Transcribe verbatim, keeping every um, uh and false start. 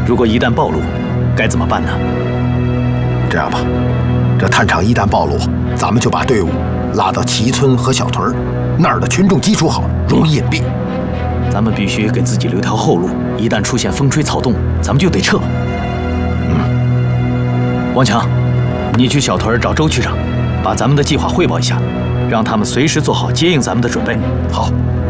如果一旦暴露，该怎么办呢？ 这样吧，这探场一旦暴露，咱们就把队伍拉到齐村和小屯那儿的群众基础好，容易隐蔽。 咱们必须给自己留条后路，一旦出现风吹草动，咱们就得撤。嗯，王强，你去小屯找周区长，把咱们的计划汇报一下，让他们随时做好接应咱们的准备。 好。